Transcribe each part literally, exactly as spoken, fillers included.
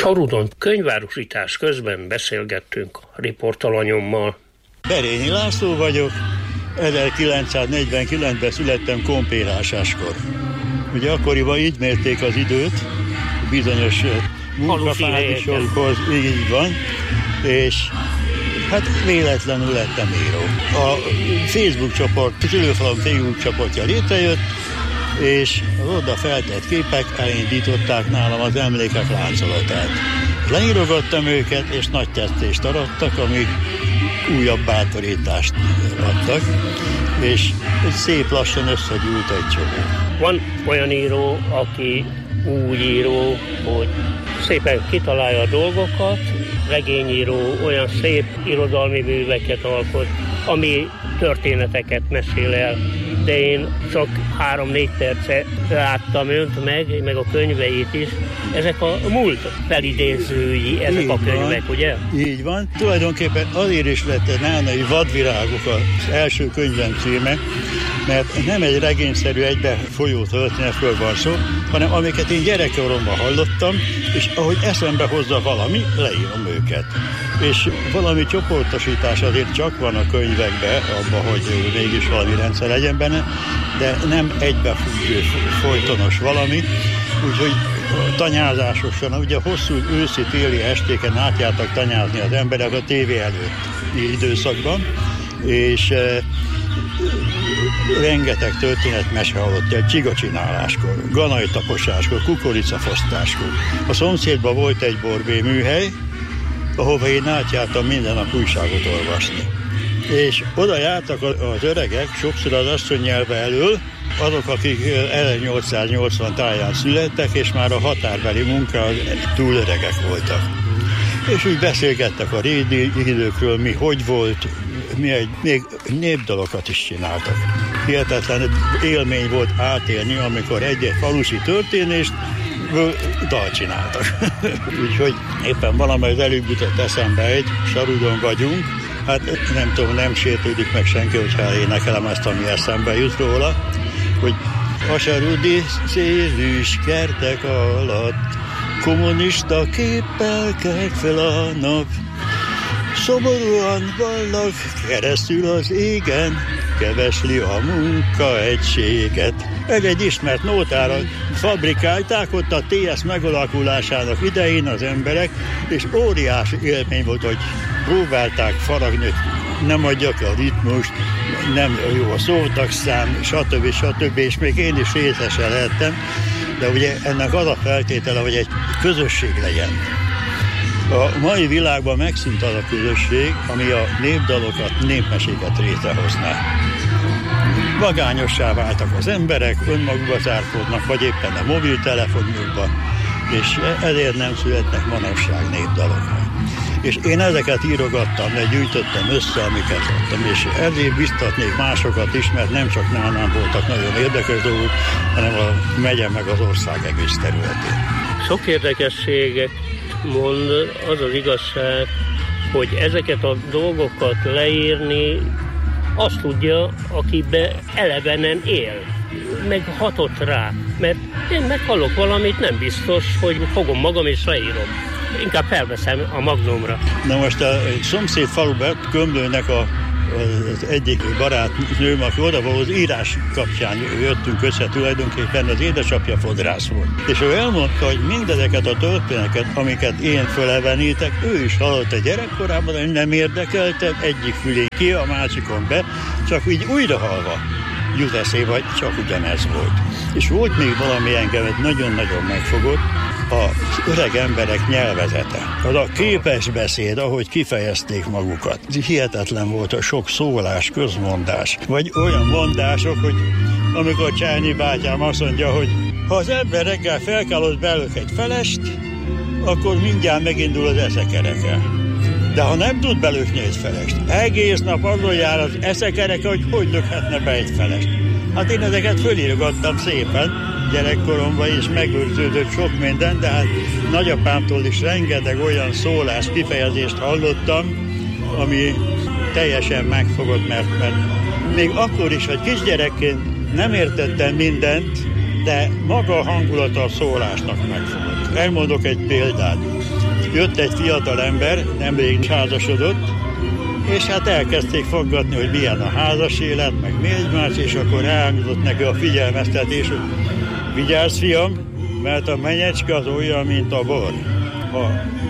Sarudon könyvárosítás közben beszélgettünk a riportalanyommal. Berényi László vagyok, ezerkilencszáznegyvenkilencben születtem kompérásáskor. Ugye akkoriban így mérték az időt, bizonyos munkafázisokhoz, így van, és hát véletlenül lettem író. A Facebook csoport, a Szülőfalom Facebook csoportja létrejött, és az oda feltett képek elindították nálam az emlékek láncolatát. Leírogattam őket, és nagy tesztést arattak, amik újabb bátorítást adtak, és szép lassan összegyűlt egy csomó. Van olyan író, aki úgy író, hogy szépen kitalálja a dolgokat, regényíró olyan szép irodalmi műveket alkot, ami történeteket mesél el, de én csak három-négy perce láttam önt meg, meg a könyveit is. Ezek a múlt felidézői, ezek így a könyvek, van, ugye? Így van. Tulajdonképpen azért is lett Nánai Vadvirágok az első könyvem címe, mert nem egy regényszerű egybe folyó történetről van szó, hanem amiket én gyerekkoromban hallottam, és ahogy eszembe hozza valami, leírom őket. És valami csoportosítás azért csak van a könyvekben, abban, hogy mégis valami rendszer legyen benne, de nem egybefüggő, folytonos valami, úgyhogy tanyázásosan, ugye hosszú őszi-téli estéken átjártak tanyázni az emberek a tévé előtt időszakban, és e, rengeteg történetmese hallott el csigacsináláskor, ganajtaposáskor, kukoricafosztáskor. A szomszédban volt egy borbé műhely, ahova én átjártam minden nap újságot olvasni. És oda jártak az öregek, sokszor az asszonynyelve elől, azok, akik ezernyolcszáznyolcvan táján születtek, és már a határbeli munka túl öregek voltak. És úgy beszélgettek a régi időkről, mi hogy volt, mi egy, még népdalokat is csináltak. Hihetetlen élmény volt átélni, amikor egy-egy falusi történést dal csináltak. Úgyhogy éppen valamelyik előbb jutott eszembe egy, Sarudon vagyunk, hát nem tudom, nem sértődik meg senki, hogyha énekelem ezt, ami eszembe jut róla, hogy a sarudi szélűs kertek alatt kommunista képpel kelt fel a nap. Szomorúan vannak keresztül az égen, kevesli a munkaegységet. Ez egy ismert nótára fabrikálták ott a té es megalakulásának idején az emberek, és óriási élmény volt, hogy próbálták faragni, nem adjak a ritmust, nem jó a szótagszám, stb. stb. És még én is részese lehettem, de ugye ennek az a feltétele, hogy egy közösség legyen. A mai világban megszűnt az a közösség, ami a népdalokat, népmeséket létrehozná. Vagányossá váltak az emberek, önmagukba zárkódnak, vagy éppen a mobiltelefonjukba, és ezért nem születnek manapság népdalok. És én ezeket írogattam, de gyűjtöttem össze, amiket adtam, és ezért biztatnék másokat is, mert nem csak nálam voltak nagyon érdekes dolgok, hanem a megye meg az ország egész területén. Sok érdekességet mond, az az igazság, hogy ezeket a dolgokat leírni azt tudja, akibe elevenen él, meg hatott rá. Mert én meghallok valamit, nem biztos, hogy fogom magam és leírom. Inkább felveszem a magnumra. Na most a szomszéd faluban Gömlőnek a, az egyik barátnőm, aki oda volt, az írás kapcsán jöttünk össze tulajdonképpen, az édesapja fodrász volt. És ő elmondta, hogy mindezeket a történeteket, amiket én fölevenítek, ő is hallott a gyerekkorában, hogy nem érdekelte, egyik fülén ki, a másikon be, csak így újra hallva jut eszébe, vagy csak ugyanez volt. És volt még valami engem, nagyon-nagyon megfogott, az öreg emberek nyelvezete. Az a képes beszéd, ahogy kifejezték magukat. Hihetetlen volt a sok szólás, közmondás. Vagy olyan mondások, hogy amikor Csányi bátyám azt mondja, hogy ha az ember reggel felkelott belőle egy felest, akkor mindjárt megindul az eszekereke. De ha nem tud belökni egy felest, egész nap azon jár az eszekereke, hogy hogy lökhetne be egy felest. Hát én ezeket fölírogattam szépen, gyerekkoromban is megőrződött sok minden, de hát nagyapámtól is rengeteg olyan szólás, kifejezést hallottam, ami teljesen megfogott, mert, mert még akkor is, hogy kisgyerekként nem értettem mindent, de maga a hangulata a szólásnak megfogott. Elmondok egy példát. Jött egy fiatal ember, nemrég házasodott, és hát elkezdték faggatni, hogy milyen a házas élet, meg mi egymás, és akkor elhangzott neki a figyelmeztetés, hogy vigyázz, fiam, mert a menyecske az olyan, mint a bor. Ha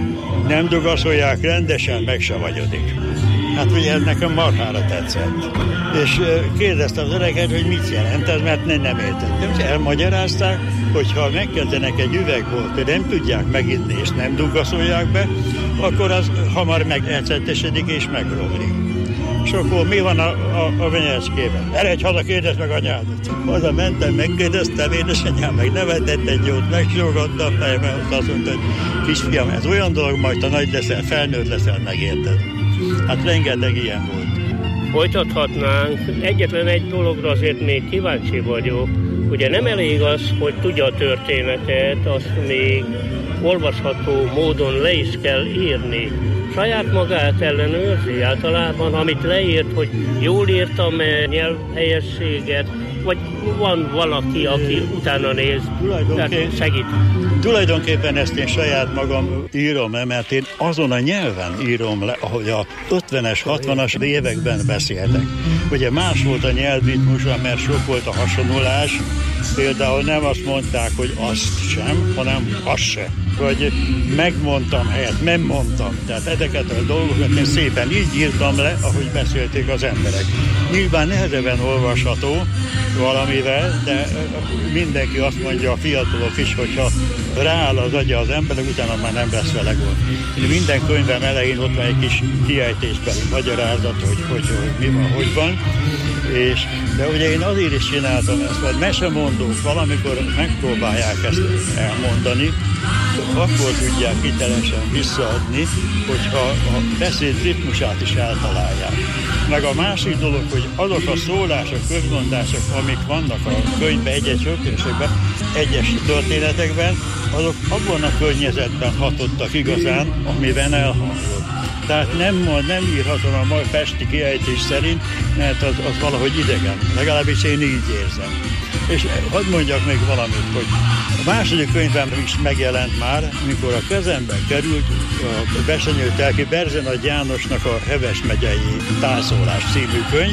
nem dugaszolják rendesen, meg se vagyodik. Hát ugye ez nekem marhára tetszett. És kérdeztem az öreget, hogy mit jelent ez, mert nem, nem értettem. És elmagyarázták, hogy ha megkezdenek egy üvegbort, hogy nem tudják meginni és nem dugaszolják be, akkor az hamar megecettesedik és megromlik. És akkor mi van a, a, a venyecskében? Eredj haza, kérdezd meg anyádat. Haza mentem, megkérdeztem, édesanyám meg nevetett egy jót, megsógatta a fejemet, azt mondta, hogy kisfiam, ez olyan dolog, majd ha nagy leszel, felnőtt leszel, megérted. Hát rengeteg ilyen volt. Folytathatnánk. Egyetlen egy dologra azért még kíváncsi vagyok. Ugye nem elég az, hogy tudja a történetet, azt még olvasható módon le is kell írni. Saját magát ellenőrzi általában, amit leírt, hogy jól írtam-e nyelvhelyességet, vagy van valaki, aki utána néz, tehát segít. Tulajdonképpen ezt én saját magam írom, mert én azon a nyelven írom le, ahogy a ötvenes, hatvanas években beszéltek. Ugye más volt a nyelvritmusa, mert sok volt a hasonlulás, például nem azt mondták, hogy azt sem, hanem azt se. Vagy megmondtam helyett, nem mondtam. Tehát ezeket a dolgokat én szépen így írtam le, ahogy beszélték az emberek. Nyilván nehezebben olvasható valamivel, de mindenki azt mondja, a fiatalok is, hogyha rááll az agya az emberek, utána már nem lesz vele gond. Minden könyvem elején ott van egy kis kiejtésbeli magyarázat, hogy, hogy, hogy mi van, hogy van. És, de ugye én azért is csináltam ezt, vagy mesemondók valamikor megpróbálják ezt elmondani, akkor tudják hitelesen visszaadni, hogyha a beszéd ritmusát is eltalálják. Meg a másik dolog, hogy azok a szólások, közmondások, amik vannak a könyvben, egy-egy történetekben, egyes történetekben, azok abban a környezetben hatottak igazán, amiben elhangzott. Tehát nem, nem írhatom a mai pesti kiejtés szerint, mert az, az valahogy idegen. Legalábbis én így érzem. És hadd mondjak még valamit, hogy a második könyvem is megjelent már, mikor a kezembe került a Besenyő-Telki Berzenagy Jánosnak a Heves megyei Tálszólás című könyv,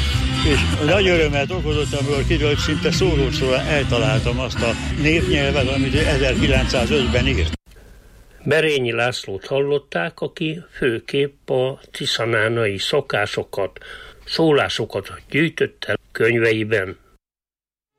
és nagy örömet okozott, amikor kiderült, szinte szóló szóval eltaláltam azt a népnyelvet, amit ezerkilencszázötben írt. Berényi Lászlót hallották, aki főképp a tiszanánai szokásokat, szólásokat gyűjtött el könyveiben.